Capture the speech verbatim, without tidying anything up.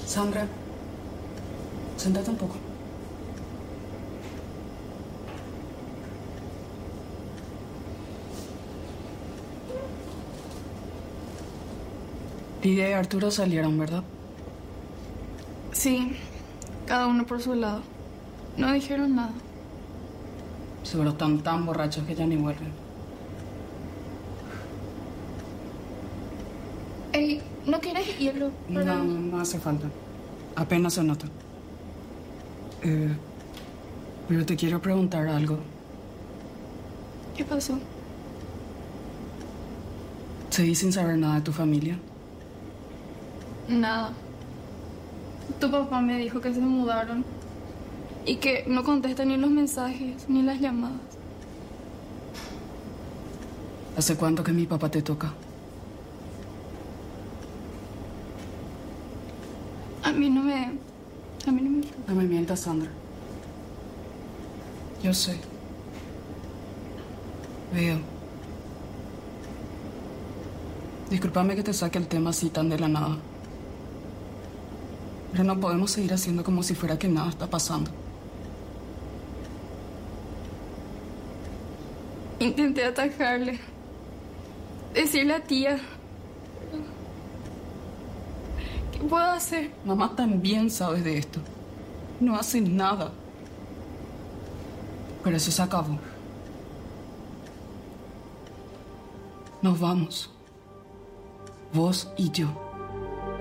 Sandra, sentate un poco. Lidia y Arturo salieron, ¿verdad? Sí, cada uno por su lado. No dijeron nada. Seguro están tan borrachos que ya ni vuelven. Ey, ¿no quieres hielo? No, no hace falta. Apenas se nota. Eh, pero te quiero preguntar algo. ¿Qué pasó? Seguí sin saber nada de tu familia. Nada. Tu papá me dijo que se mudaron y que no contesta ni los mensajes ni las llamadas. ¿Hace cuánto que mi papá te toca? A mí no me... A mí no me... No me mientas, Sandra. Yo sé. Veo. Discúlpame que te saque el tema así tan de la nada. Pero no podemos seguir haciendo como si fuera que nada está pasando. Intenté atajarle. Decirle a tía. ¿Qué puedo hacer? Mamá también sabe de esto. No hace nada. Pero eso se acabó. Nos vamos. Vos y yo.